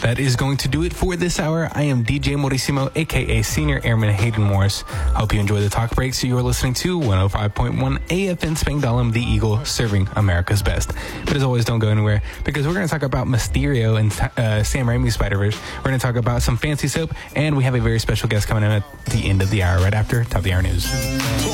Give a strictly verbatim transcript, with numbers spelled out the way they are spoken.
That is going to do it for this hour. I am D J Morissimo, a k a. Senior Airman Hayden Morris. Hope you enjoy the talk break. So you are listening to one oh five point one A F N Spangdahlem, the Eagle, serving America's best. But as always, don't go anywhere, because we're going to talk about Mysterio and uh, Sam Raimi's Spider-Verse. We're going to talk about some fancy soap, and we have a very special guest coming in at the end of the hour, right after Top of the Hour News.